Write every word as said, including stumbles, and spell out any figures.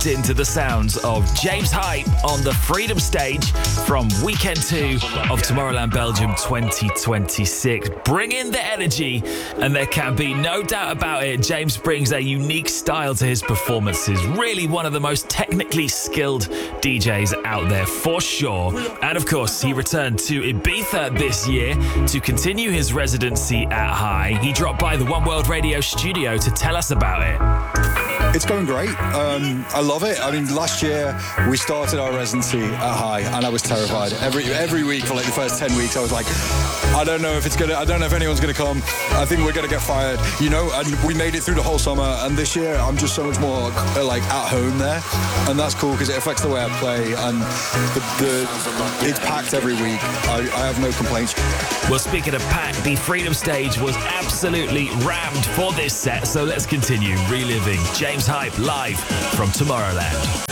locked into the sounds of James Hype on the Freedom Stage from Weekend two of Tomorrowland Belgium twenty twenty-six. Bring in the energy, and there can be no doubt about it. James brings a unique style to his performances. Really one of the most technically skilled D Js out there for sure. And of course, he returned to Ibiza this year to continue his residency at High. He dropped by the One World Radio studio to tell us about it. It's going great. Um, I love it. I mean, last year we started our residency at High, and I was terrified. Every every week for like the first ten weeks, I was like, I don't know if it's gonna. I don't know if anyone's gonna come. I think we're gonna get fired. You know. And we made it through the whole summer. And this year, I'm just so much more uh, like at home there, and that's cool because it affects the way I play. And the, the it's packed every week. I, I have no complaints. Well, speaking of packed, the Freedom Stage was absolutely rammed for this set. So let's continue reliving James Hype live from Tomorrowland.